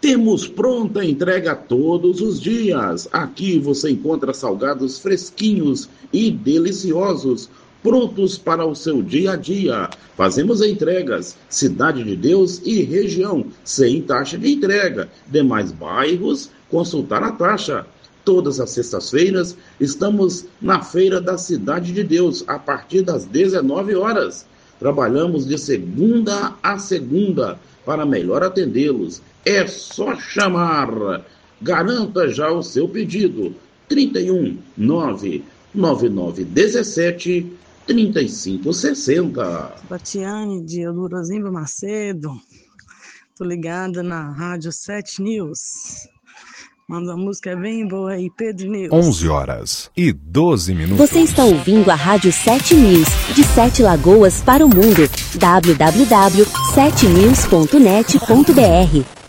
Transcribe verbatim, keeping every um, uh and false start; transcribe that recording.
Temos pronta entrega todos os dias. Aqui você encontra salgados fresquinhos e deliciosos, prontos para o seu dia a dia. Fazemos entregas, Cidade de Deus e região, sem taxa de entrega. Demais bairros, consultar a taxa. Todas as sextas-feiras estamos na Feira da Cidade de Deus, a partir das dezenove horas. Trabalhamos de segunda a segunda para melhor atendê-los. É só chamar. Garanta já o seu pedido. trinta e um, nove nove nove um sete, três cinco seis zero. Batiane de Elurosimba Macedo. Tô ligada na Rádio sete News. Manda a música bem boa aí, Pedro News. onze horas e doze minutos. Você está ouvindo a Rádio sete News, de Sete Lagoas para o mundo. w w w ponto sete news ponto net ponto b r